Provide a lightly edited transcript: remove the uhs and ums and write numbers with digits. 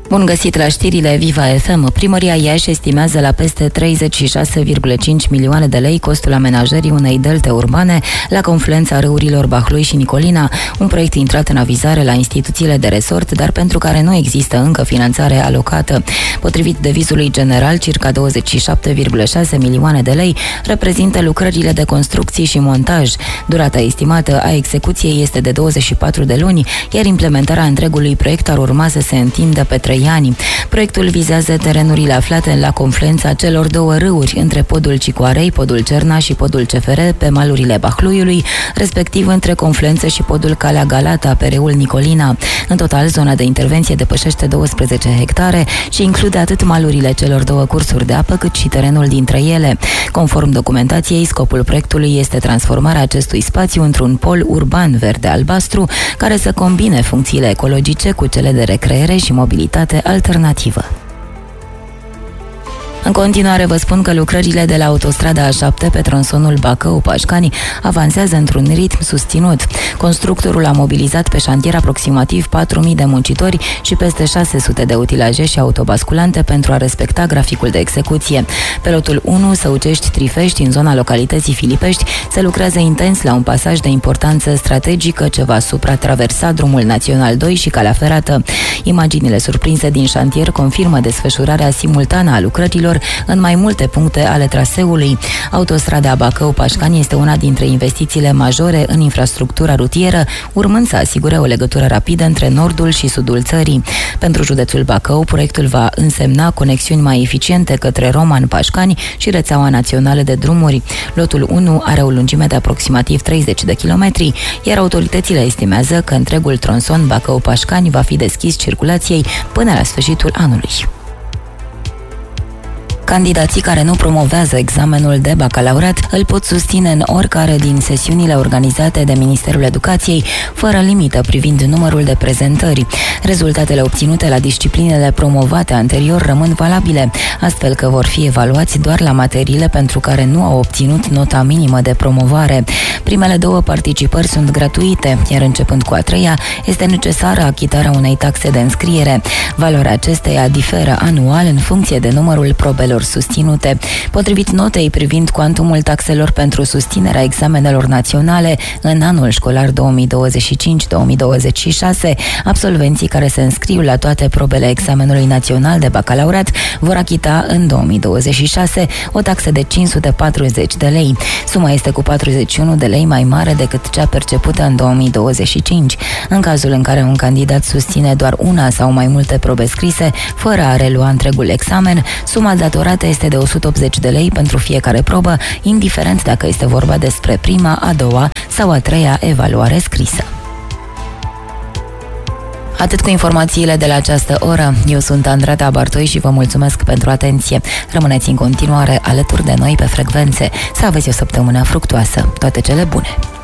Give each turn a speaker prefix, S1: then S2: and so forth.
S1: Bun găsit la știrile Viva FM. Primăria Iași estimează la peste 36,5 milioane de lei costul amenajării unei delte urbane la confluența râurilor Bahlui și Nicolina, un proiect intrat în avizare la instituțiile de resort, dar pentru care nu există încă finanțare alocată. Potrivit devizului general, circa 27,6 milioane de lei reprezintă lucrările de construcții și montaj. Durata estimată a execuției este de 24 de luni, iar implementarea întregului proiect ar urma să se întindă pe 3 ani. Proiectul vizează terenurile aflate la confluența celor două râuri, între podul Cicoarei, podul Cerna și podul CFR, pe malurile Bahluiului, respectiv între confluență și podul Calea Galata, pe râul Nicolina. În total, zona de intervenție depășește 12 hectare și include atât malurile celor două cursuri de apă, cât și terenul dintre ele. Conform documentației, scopul proiectului este transformarea acestui spațiu într-un pol urban verde-albastru, care să combine funcțiile ecologice cu cele de recreere și mobilitate alternativă. În continuare vă spun că lucrările de la autostrada A7 pe tronsonul Bacău-Pașcani avansează într-un ritm susținut. Constructorul a mobilizat pe șantier aproximativ 4.000 de muncitori și peste 600 de utilaje și autobasculante pentru a respecta graficul de execuție. Pe lotul 1, Săucești-Trifești, în zona localității Filipești, se lucrează intens la un pasaj de importanță strategică ce va supratraversa drumul național 2 și calea ferată. Imaginile surprinse din șantier confirmă desfășurarea simultană a lucrărilor în mai multe puncte ale traseului. Autostrada Bacău-Pașcani este una dintre investițiile majore în infrastructura rutieră, urmând să asigure o legătură rapidă între nordul și sudul țării. Pentru județul Bacău, proiectul va însemna conexiuni mai eficiente către Roman-Pașcani și rețeaua națională de drumuri. Lotul 1 are o lungime de aproximativ 30 de kilometri, iar autoritățile estimează că întregul tronson Bacău-Pașcani va fi deschis circulației până la sfârșitul anului. Candidații care nu promovează examenul de bacalaureat îl pot susține în oricare din sesiunile organizate de Ministerul Educației, fără limită privind numărul de prezentări. Rezultatele obținute la disciplinele promovate anterior rămân valabile, astfel că vor fi evaluați doar la materiile pentru care nu au obținut nota minimă de promovare. Primele două participări sunt gratuite, iar începând cu a treia, este necesară achitarea unei taxe de înscriere. Valoarea acesteia diferă anual în funcție de numărul probelor susținute. Potrivit notei privind cuantumul taxelor pentru susținerea examenelor naționale în anul școlar 2025-2026, absolvenții care se înscriu la toate probele examenului național de bacalaureat vor achita în 2026 o taxă de 540 de lei. Suma este cu 41 de lei mai mare decât cea percepută în 2025. În cazul în care un candidat susține doar una sau mai multe probe scrise, fără a relua întregul examen, suma datorată este de 180 de lei pentru fiecare probă, indiferent dacă este vorba despre prima, a doua sau a treia evaluare scrisă. Atât cu informațiile de la această oră. Eu sunt Andrada Bartoi și vă mulțumesc pentru atenție. Rămâneți în continuare alături de noi pe frecvențe. Să aveți o săptămână fructuoasă. Toate cele bune!